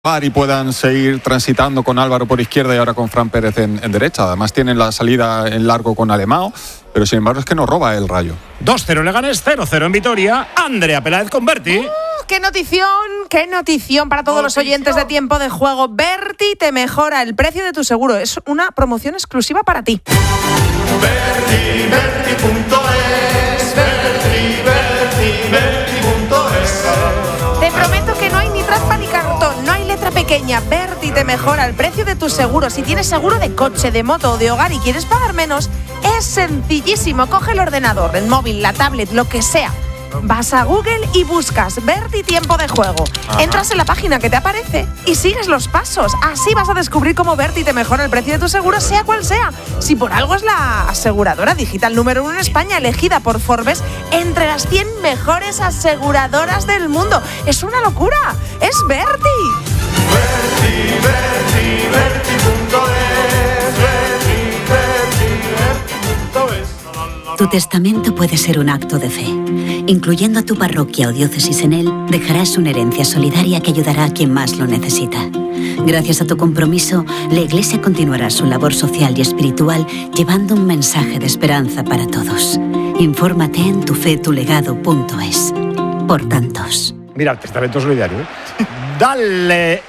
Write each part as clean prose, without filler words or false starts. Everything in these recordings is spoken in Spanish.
y puedan seguir transitando con Álvaro por izquierda y ahora con Fran Pérez en derecha. Además tienen la salida en largo con Alemão, pero sin embargo es que no roba el Rayo. 2-0 Leganés, 0-0 en Vitoria. Andrea Peláez con Berti. ¡Qué notición para todos los oyentes de Tiempo de Juego! Berti te mejora el precio de tu seguro. Es una promoción exclusiva para ti. Berti.es, Berti.es. Te prometo que no hay ni trampa ni cartón, no hay letra pequeña. Berti te mejora el precio de tu seguro. Si tienes seguro de coche, de moto o de hogar y quieres pagar menos, es sencillísimo. Coge el ordenador, el móvil, la tablet, lo que sea. Vas a Google y buscas Berti Tiempo de Juego. Entras en la página que te aparece y sigues los pasos. Así vas a descubrir cómo Berti te mejora el precio de tu seguro, sea cual sea. Si por algo es la aseguradora digital número 1 en España, elegida por Forbes entre las 100 mejores aseguradoras del mundo. ¡Es una locura! ¡Es Berti! Tu testamento puede ser un acto de fe. Incluyendo a tu parroquia o diócesis en él, dejarás una herencia solidaria que ayudará a quien más lo necesita. Gracias a tu compromiso, la Iglesia continuará su labor social y espiritual llevando un mensaje de esperanza para todos. Infórmate en tufetulegado.es. Por tantos. Mira, el testamento solidario, ¿eh? Dale.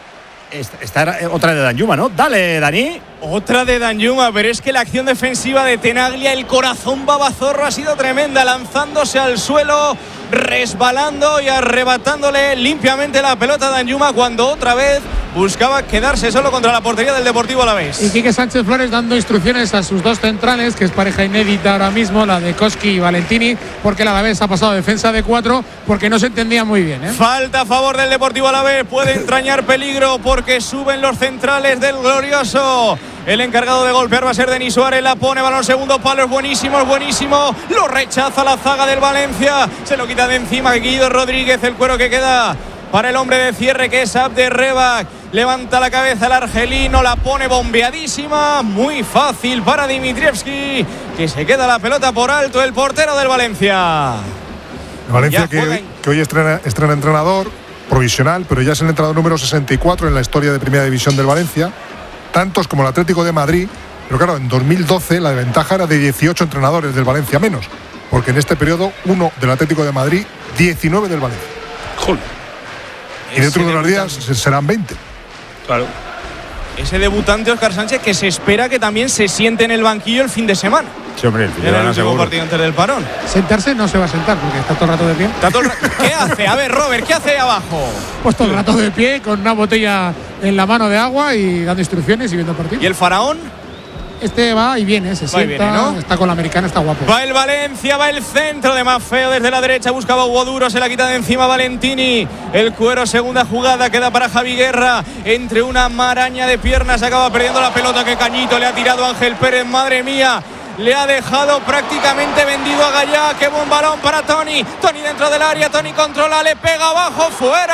Esta era otra de Danjuma, ¿no? Dale, Dani. Otra de Danjuma, pero es que la acción defensiva de Tenaglia, el corazón babazorro, ha sido tremenda, lanzándose al suelo, resbalando y arrebatándole limpiamente la pelota a Danjuma cuando otra vez buscaba quedarse solo contra la portería del Deportivo Alavés. Y Quique Sánchez Flores dando instrucciones a sus dos centrales, que es pareja inédita ahora mismo, la de Koski y Valentini, porque el Alavés ha pasado defensa de 4 porque no se entendía muy bien, ¿eh? Falta a favor del Deportivo Alavés, puede entrañar peligro porque suben los centrales del glorioso. El encargado de golpear va a ser Denis Suárez, la pone, balón segundo palo, es buenísimo, lo rechaza la zaga del Valencia, se lo quita de encima Guido Rodríguez, el cuero que queda para el hombre de cierre que es Abder Rebak. Levanta la cabeza el argelino, la pone bombeadísima, muy fácil para Dimitrievski, que se queda la pelota por alto, el portero del Valencia. Valencia que hoy estrena entrenador provisional, pero ya es el entrenador número 64 en la historia de Primera División del Valencia, tantos como el Atlético de Madrid, pero claro, en 2012 la ventaja era de 18 entrenadores del Valencia menos, porque en este periodo uno del Atlético de Madrid, 19 del Valencia. Joder. Y dentro de unos días serán 20. Claro. Ese debutante Óscar Sánchez que se espera que también se siente en el banquillo el fin de semana. Sí, hombre, el fin de en el semana último seguro. partido antes del parón. Sentarse no se va a sentar porque está todo el rato de pie. ¿Qué hace? A ver, Robert, ¿qué hace ahí abajo? Pues todo el rato de pie con una botella en la mano de agua y dando instrucciones y viendo partido. ¿Y el faraón? Este va y viene, se sienta, viene, ¿no? Está con la americana, está guapo. Va el Valencia, va el centro de Maffeo desde la derecha, buscaba Hugo Duro, se la quita de encima Valentini. El cuero, segunda jugada, queda para Javi Guerra. Entre una maraña de piernas acaba perdiendo la pelota, que cañito le ha tirado Ángel Pérez, madre mía. Le ha dejado prácticamente vendido a Gallá. Qué buen balón para Toni. Toni dentro del área, Toni controla, le pega abajo,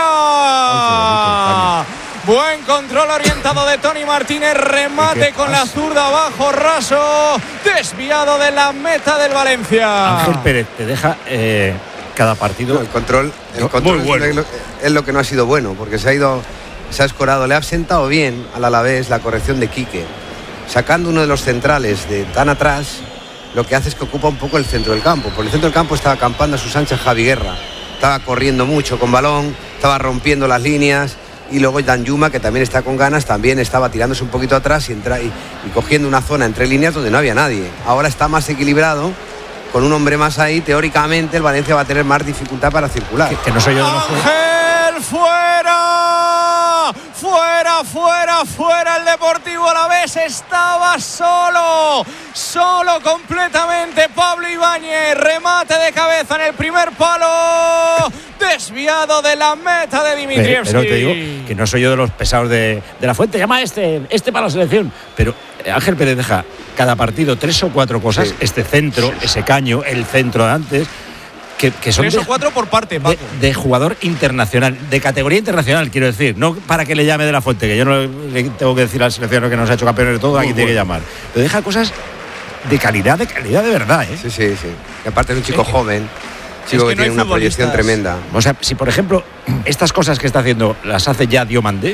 fuera. Buen control orientado de Toni Martínez, remate con la zurda abajo, raso, desviado de la meta del Valencia. Ángel Pérez te deja cada partido. No, el control muy bueno. es lo que no ha sido bueno, porque se ha escorado, le ha sentado bien al Alavés la corrección de Quique, sacando uno de los centrales de tan atrás, lo que hace es que ocupa un poco el centro del campo. Por el centro del campo estaba acampando a sus anchas Javi Guerra, estaba corriendo mucho con balón, estaba rompiendo las líneas. Y luego Danjuma, que también está con ganas, también estaba tirándose un poquito atrás y cogiendo una zona entre líneas donde no había nadie. Ahora está más equilibrado, con un hombre más ahí, teóricamente el Valencia va a tener más dificultad para circular. Que no soy yo de los ¡Ángel, fuera! ¡Fuera! El Deportivo Alavés estaba solo completamente. Pablo Ibáñez, remate de cabeza en el primer palo, desviado de la meta de Dimitrievski. Pero te digo que no soy yo de los pesados de la fuente. Llama este para la selección. Pero Ángel Pérez deja cada partido 3 o 4 cosas. Sí. Este centro, ese caño, el centro de antes, que son 3 o 4 por parte, Paco. De jugador internacional, de categoría internacional, quiero decir. No para que le llame de la fuente, que yo no le tengo que decir al seleccionador que nos ha hecho campeones de todo, aquí tiene que llamar. Pero deja cosas de calidad de verdad, ¿eh? Sí. Y aparte es un chico joven. Chico que tiene una proyección tremenda. O sea, si por ejemplo estas cosas que está haciendo las hace ya Diomandé,